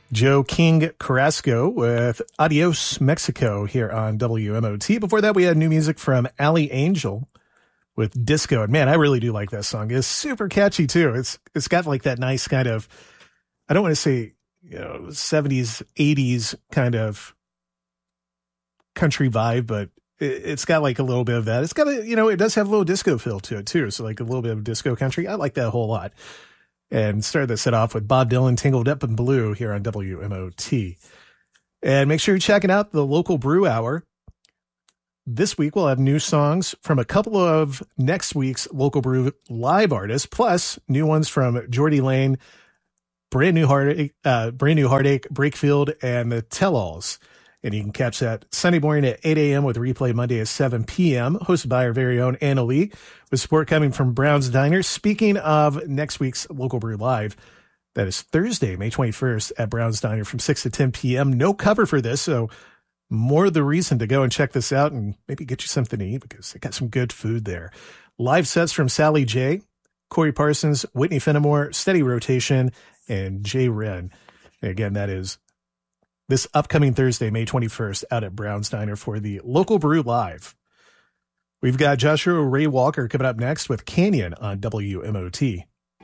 Joe King Carrasco with Adios Mexico here on WMOT. Before that, we had new music from Ali Angel with Disco. And man, I really do like that song. It's super catchy too. It's got like that nice kind of, I don't want to say, 70s, 80s kind of country vibe, but it's got like a little bit of that. It's got it does have a little disco feel to it too. So like a little bit of disco country. I like that a whole lot. And started the set off with Bob Dylan, Tangled Up in Blue here on WMOT. And make sure you're checking out the local brew hour. This week, we'll have new songs from a couple of next week's local brew live artists, plus new ones from Geordie Lane, Brand New Heartache, Breakfield, and the Tell-Alls. And you can catch that Sunday morning at 8 a.m. with replay Monday at 7 p.m., hosted by our very own Anna Lee, with support coming from Brown's Diner. Speaking of next week's Local Brew Live, that is Thursday, May 21st at Brown's Diner from 6 to 10 p.m. No cover for this, so more the reason to go and check this out and maybe get you something to eat because they got some good food there. Live sets from Sally J, Corey Parsons, Whitney Fenimore, Steady Rotation, and Jay Wren. And again, that is this upcoming Thursday, May 21st, out at Brown's Diner for the Local Brew Live. We've got Joshua Ray Walker coming up next with Canyon on WMOT.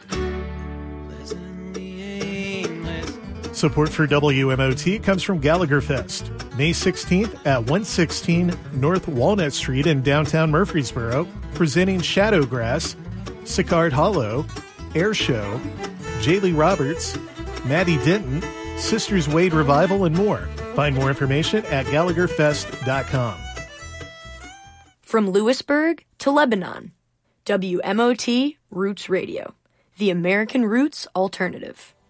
Support for WMOT comes from Gallagher Fest, May 16th at 116 North Walnut Street in downtown Murfreesboro, presenting Shadowgrass, Sicard Hollow, Air Show, Jaylee Roberts, Maddie Denton, Sisters Wade Revival, and more. Find more information at GallagherFest.com. From Lewisburg to Lebanon, WMOT Roots Radio, the American Roots Alternative.